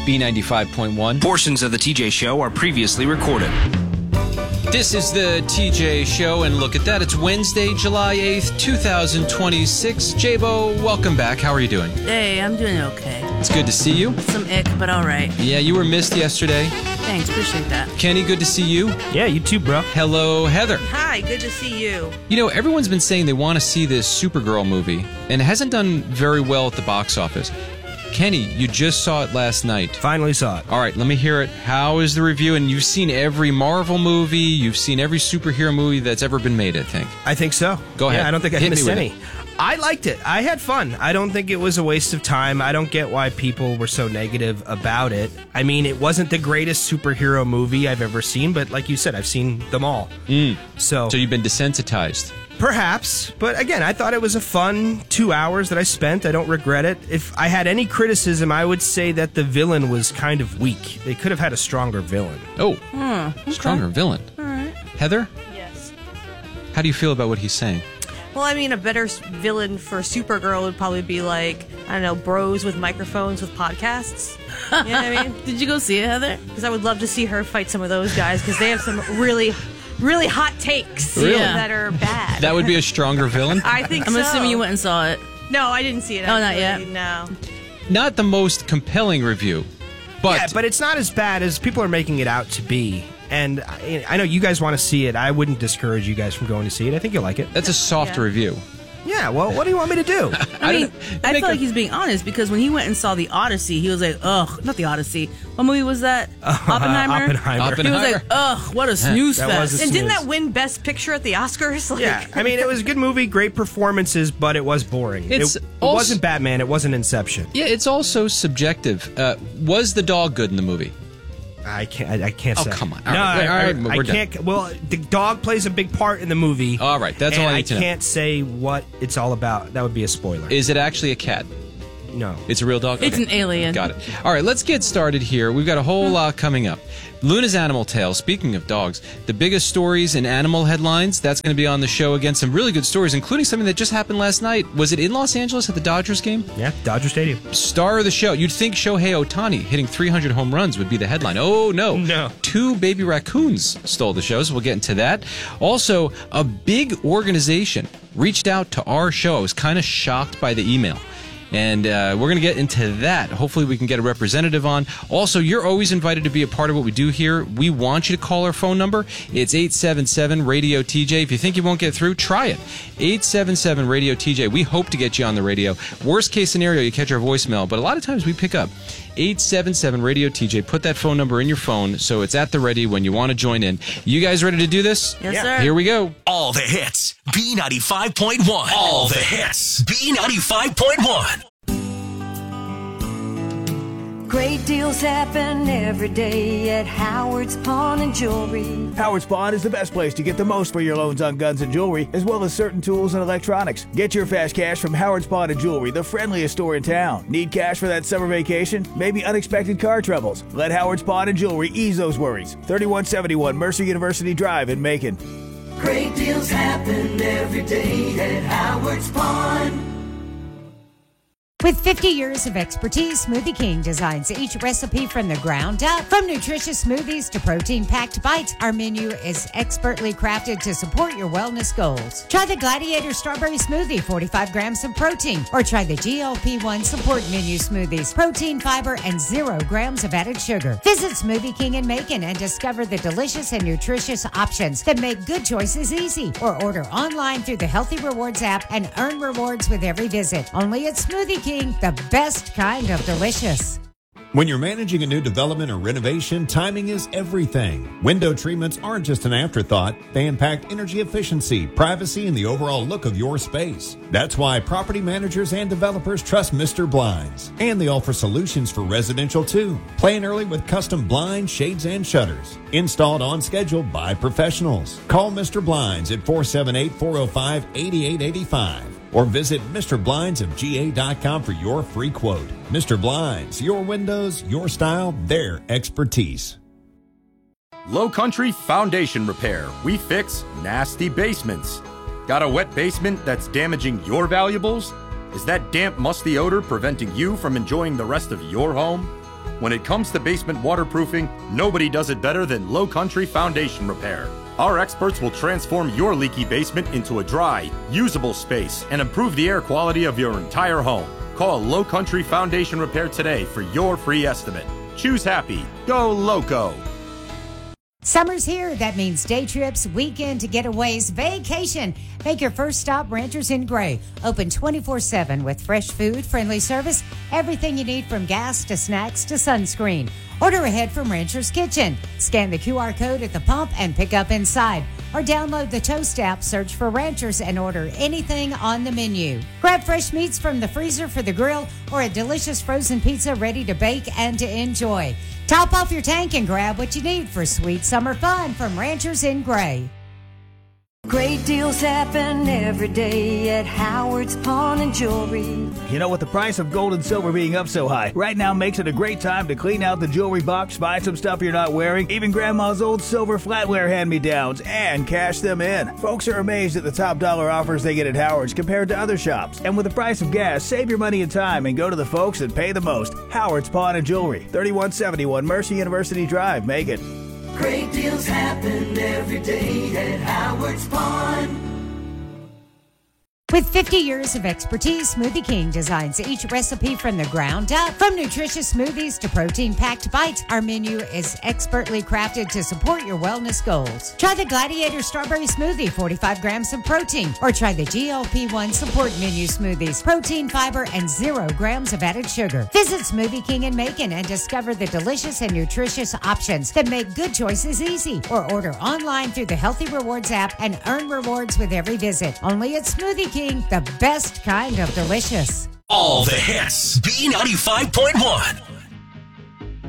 B95.1. Portions of the TJ Show are previously recorded. This is the TJ Show, and look at that. It's Wednesday, July 8th, 2026. J-Bo, welcome back. How are you doing? Hey, I'm doing okay. It's good to see you. Some ick, but all right. Yeah, you were missed yesterday. Thanks, appreciate that. Kenny, good to see you. Yeah, you too, bro. Hello, Heather. Hi, good to see you. You know, everyone's been saying they want to see this Supergirl movie, and it hasn't done very well at the box office. Kenny, you just saw it last night. Finally saw it. All right, let me hear it. How is the review? And you've seen every Marvel movie. You've seen every superhero movie that's ever been made, I think. I think so. Go ahead. Yeah, I don't think I Hit me missed with any. it. I liked it. I had fun. I don't think it was a waste of time. I don't get why people were so negative about it. I mean, it wasn't the greatest superhero movie I've ever seen, but like you said, I've seen them all. So you've been desensitized. perhaps, but again, I thought it was a fun 2 hours that I spent. I don't regret it. If I had any criticism, I would say that the villain was kind of weak. They could have had a stronger villain. Oh, stronger villain. All right. Heather, Yes. how do you feel about what he's saying? Well, I mean, a better villain for Supergirl would probably be like, I don't know, bros with microphones with podcasts. You know what I mean? Did you go see it, Heather? Because I would love to see her fight some of those guys because they have some really, really hot takes Really? that are bad. That would be a stronger villain? I think I'm so. assuming you went and saw it. No, I didn't see it. Oh, not actually. yet? No. Not the most compelling review, but... Yeah, but it's not as bad as people are making it out to be. And I know you guys want to see it. I wouldn't discourage you guys from going to see it. I think you'll like it. That's a soft Yeah. review. Yeah, well, what do you want me to do? I mean, I make feel a- like he's being honest because when he went and saw the Odyssey, he was like, ugh, not the Odyssey. What movie was that? Oppenheimer? Oppenheimer. He was like, ugh, what a snooze That was fest. a And didn't snooze. that win Best Picture at the Oscars? Like, Yeah, I mean, it was a good movie, great performances, but it was boring. It's It also- wasn't Batman, it wasn't Inception. Yeah, it's also subjective. Was the dog good in the movie? I can't Oh, say. come on. All No, right, all right, I we're done. can't. Well, the dog plays a big part in the movie. All right, that's and all I need to know. I can't say what it's all about. That would be a spoiler. Is it actually a cat? No. It's a real dog? It's Okay. an alien. Got it. All right, let's get started here. We've got a whole lot coming up. Luna's Animal Tale, speaking of dogs, the biggest stories in animal headlines, that's going to be on the show again. Some really good stories, including something that just happened last night. Was it in Los Angeles at the Dodgers game? Yeah, Dodger Stadium. Star of the show. You'd think Shohei Ohtani hitting 300 home runs would be the headline. Oh, no. No. 2 baby raccoons stole the show, so we'll get into that. Also, a big organization reached out to our show. I was kind of shocked by the email. And we're going to get into that. Hopefully we can get a representative on. Also, you're always invited to be a part of what we do here. We want you to call our phone number. It's 877-RADIO-TJ. If you think you won't get through, try it. 877-RADIO-TJ. We hope to get you on the radio. Worst case scenario, you catch our voicemail, but a lot of times we pick up. 877-RADIO-TJ. Put that phone number in your phone so it's at the ready when you want to join in. You guys ready to do this? Yes, Yeah. sir. Here we go. All the hits. B95.1. All the hits. B95.1. Great deals happen every day at Howard's Pawn and Jewelry. Howard's Pawn is the best place to get the most for your loans on guns and jewelry, as well as certain tools and electronics. Get your fast cash from Howard's Pawn and Jewelry, the friendliest store in town. Need cash for that summer vacation? Maybe unexpected car troubles? Let Howard's Pawn and Jewelry ease those worries. 3171 Mercer University Drive in Macon. Great deals happen every day at Howard's Pawn. With 50 years of expertise, Smoothie King designs each recipe from the ground up. From nutritious smoothies to protein-packed bites, our menu is expertly crafted to support your wellness goals. Try the Gladiator Strawberry Smoothie, 45 grams of protein, or try the GLP-1 Support Menu Smoothies, protein, fiber, and 0 grams of added sugar. Visit Smoothie King in Macon and discover the delicious and nutritious options that make good choices easy. Or order online through the Healthy Rewards app and earn rewards with every visit. Only at Smoothie King, the best kind of delicious. When you're managing a new development or renovation, timing is everything. Window treatments aren't just an afterthought. They impact energy efficiency, privacy, and the overall look of your space. That's why property managers and developers trust Mr. Blinds. And they offer solutions for residential too. Plan early with custom blinds, shades, and shutters. Installed on schedule by professionals. Call Mr. Blinds at 478-405-8885. Or visit MrBlindsofGA.com for your free quote. Mr. Blinds, your windows, your style, their expertise. Low Country Foundation Repair. We fix nasty basements. Got a wet basement that's damaging your valuables? Is that damp, musty odor preventing you from enjoying the rest of your home? When it comes to basement waterproofing, nobody does it better than Low Country Foundation Repair. Our experts will transform your leaky basement into a dry, usable space and improve the air quality of your entire home. Call Low Country Foundation Repair today for your free estimate. Choose happy. Go Loco. Summer's here. That means day trips, weekend getaways, vacation. Make your first stop Ranchers in Gray. Open 24/7 with fresh food, friendly service, everything you need from gas to snacks to sunscreen. Order ahead from Rancher's Kitchen. Scan the QR code at the pump and pick up inside. Or download the Toast app, search for Ranchers, and order anything on the menu. Grab fresh meats from the freezer for the grill or a delicious frozen pizza ready to bake and to enjoy. Top off your tank and grab what you need for sweet summer fun from Ranchers in Gray. Great deals happen every day at Howard's Pawn and Jewelry. You know, with the price of gold and silver being up so high, right now makes it a great time to clean out the jewelry box, buy some stuff you're not wearing, even grandma's old silver flatware hand-me-downs, and cash them in. Folks are amazed at the top dollar offers they get at Howard's compared to other shops. And with the price of gas, save your money and time and go to the folks that pay the most. Howard's Pawn and Jewelry, 3171 Mercy University Drive, Macon. Great deals happen every day at Howard's Pawn. With 50 years of expertise, Smoothie King designs each recipe from the ground up. From nutritious smoothies to protein-packed bites, our menu is expertly crafted to support your wellness goals. Try the Gladiator Strawberry Smoothie, 45 grams of protein. Or try the GLP-1 Support Menu Smoothies, protein, fiber, and 0 grams of added sugar. Visit Smoothie King in Macon and discover the delicious and nutritious options that make good choices easy. Or order online through the Healthy Rewards app and earn rewards with every visit. Only at Smoothie King, the best kind of delicious. All the hits. B95.1.